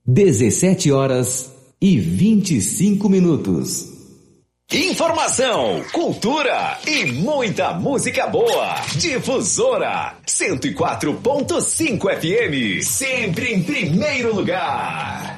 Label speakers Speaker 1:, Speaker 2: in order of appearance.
Speaker 1: 17h25.
Speaker 2: Informação, cultura e muita música boa. Difusora 104.5 FM, sempre em primeiro lugar.